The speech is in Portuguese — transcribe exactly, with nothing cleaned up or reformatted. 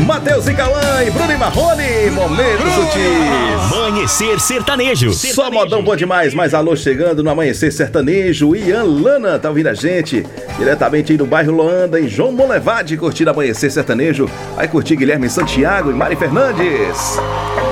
Matheus e Cauã e Bruno e Marrone, Momento Sutis. Amanhecer Sertanejo. Só modão bom demais, mais alô chegando no Amanhecer Sertanejo. Ian Lana tá ouvindo a gente, diretamente aí do bairro Loanda, em João Molevade, curtindo Amanhecer Sertanejo. Vai curtir Guilherme Santiago e Mari Fernandes.